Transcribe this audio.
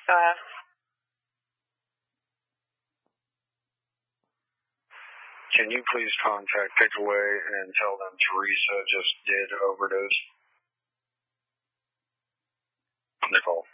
Can you please contact Pickaway and tell them Teresa just did overdose? Nicole.